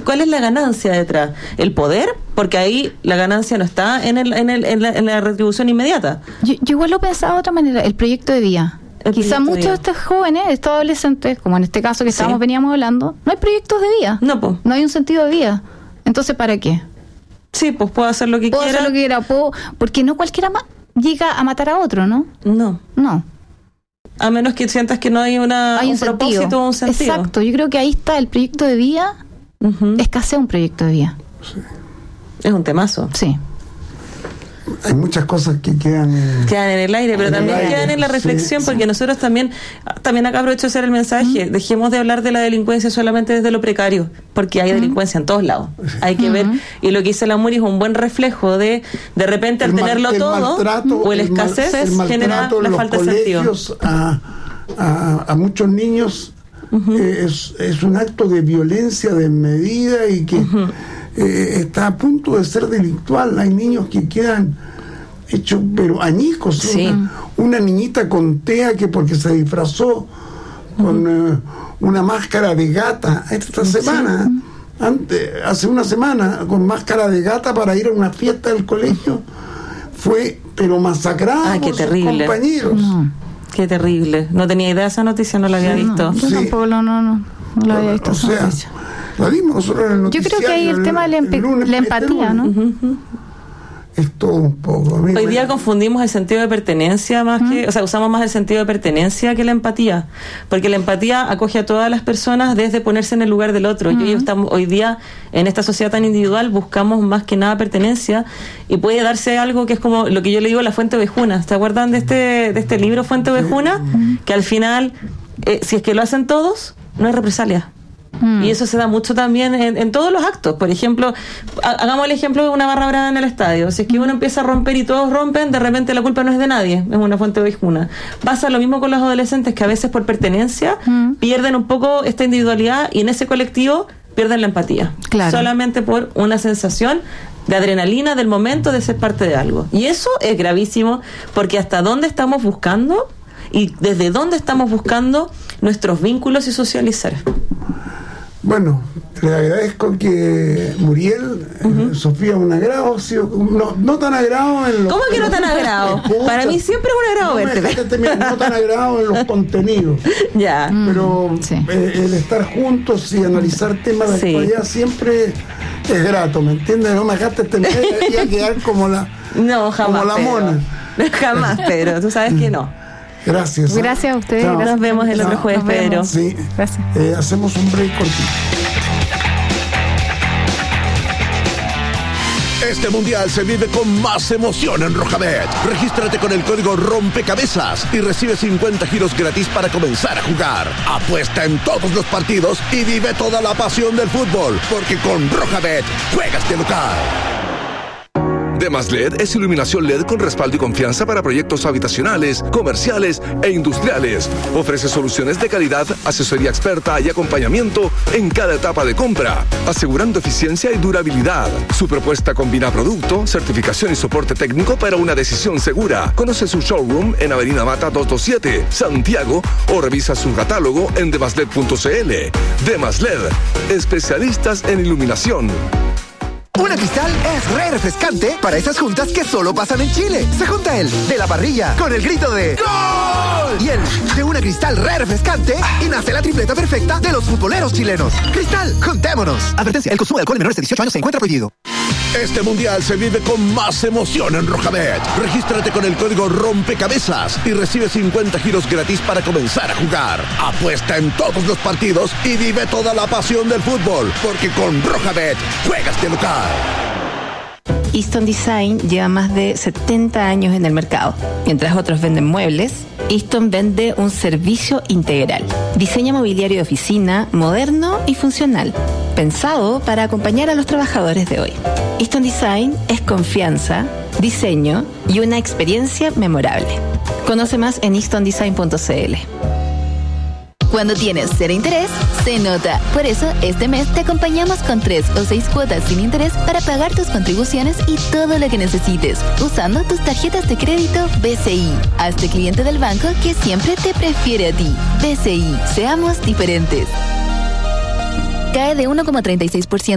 ¿Cuál es la ganancia detrás? ¿El poder? Porque ahí la ganancia no está en la retribución inmediata. Yo igual lo pensaba de otra manera, el proyecto de vida. Quizá muchos de estos jóvenes, estos adolescentes, como en este caso que veníamos hablando, no hay proyectos de vida. No, pues. No hay un sentido de vida. Entonces, ¿para qué? Sí, pues puedo hacer lo que quiera. Puedo hacer lo que quiera, porque no cualquiera llega a matar a otro, ¿no? No. A menos que sientas que no hay un propósito o un sentido. Exacto, yo creo que ahí está el proyecto de vida. Escasea un proyecto de vida. Sí. Es un temazo. Sí. Hay muchas cosas que quedan en el aire, pero también quedan en la reflexión, porque nosotros también acá aprovecho de hacer el mensaje, dejemos de hablar de la delincuencia solamente desde lo precario, porque hay delincuencia en todos lados. Hay que ver, y lo que dice la Muri es un buen reflejo de repente al tenerlo todo, o el escasez genera la falta de sentido. A muchos niños es un acto de violencia desmedida y que está a punto de ser delictual. Hay niños que quedan hechos pero añicos. Sí. Una niñita con TEA que porque se disfrazó con una máscara de gata esta semana, hace una semana, con máscara de gata para ir a una fiesta del colegio, fue pero masacrada por sus compañeros. Qué terrible. No tenía idea de esa noticia, no la había visto. Yo tampoco no la había visto. O sea, la vimos nosotros en el noticiario. Yo creo que ahí el tema de la empatía, ¿no? Es todo un poco. Hoy día confundimos el sentido de pertenencia usamos más el sentido de pertenencia que la empatía, porque la empatía acoge a todas las personas desde ponerse en el lugar del otro. Hoy día, en esta sociedad tan individual, buscamos más que nada pertenencia, y puede darse algo que es como lo que yo le digo la fuente ovejuna. ¿Se acuerdan de este libro Fuente Ovejuna? Que al final, si es que lo hacen todos, no hay represalia. Y eso se da mucho también en todos los actos. Por ejemplo, hagamos el ejemplo de una barra brava en el estadio. Si es que uno empieza a romper y todos rompen, de repente la culpa no es de nadie, es una fuente ovejuna. Pasa lo mismo con los adolescentes, que a veces por pertenencia pierden un poco esta individualidad, y en ese colectivo pierden la empatía. Claro. Solamente por una sensación de adrenalina del momento de ser parte de algo. Y eso es gravísimo, porque hasta dónde estamos buscando y desde dónde estamos buscando nuestros vínculos y socializar. Bueno, le agradezco que Muriel, Sofía, un agrado, no tan agrado en los... ¿Cómo que no tan agrado? Para mí siempre es un agrado verte. No tan agrado en los contenidos. Ya. Pero el estar juntos y analizar temas de actualidad siempre es grato, ¿me entiendes? No me dejaste y a quedar como la... No, jamás, como la mona. Jamás, Pedro, tú sabes que no. Gracias. Gracias a ustedes. Nos vemos el otro jueves, Pedro. Sí. Gracias. Hacemos un break cortito. Este mundial se vive con más emoción en Rojabet. Regístrate con el código ROMPECABEZAS y recibe 50 giros gratis para comenzar a jugar. Apuesta en todos los partidos y vive toda la pasión del fútbol, porque con Rojabet juegas de local. Demas LED es iluminación LED con respaldo y confianza para proyectos habitacionales, comerciales e industriales. Ofrece soluciones de calidad, asesoría experta y acompañamiento en cada etapa de compra, asegurando eficiencia y durabilidad. Su propuesta combina producto, certificación y soporte técnico para una decisión segura. Conoce su showroom en Avenida Mata 227, Santiago, o revisa su catálogo en demasled.cl. Demas LED, especialistas en iluminación. Una Cristal es re refrescante para esas juntas que solo pasan en Chile. Se junta el de la parrilla con el grito de ¡Gol! Y el de una Cristal re refrescante y nace la tripleta perfecta de los futboleros chilenos. Cristal, juntémonos. Advertencia, el consumo de alcohol en menores de 18 años se encuentra prohibido. Este mundial se vive con más emoción en Rojabet. Regístrate con el código ROMPECABEZAS y recibe 50 giros gratis para comenzar a jugar. Apuesta en todos los partidos y vive toda la pasión del fútbol, porque con Rojabet juegas de local. Easton Design lleva más de 70 años en el mercado. Mientras otros venden muebles, Easton vende un servicio integral. Diseña mobiliario de oficina moderno y funcional, pensado para acompañar a los trabajadores de hoy. Easton Design es confianza, diseño y una experiencia memorable. Conoce más en eastondesign.cl. Cuando tienes cero interés, se nota. Por eso, este mes te acompañamos con 3 o 6 cuotas sin interés para pagar tus contribuciones y todo lo que necesites, usando tus tarjetas de crédito BCI. Hazte cliente del banco que siempre te prefiere a ti. BCI, seamos diferentes. Cae de 1,36%.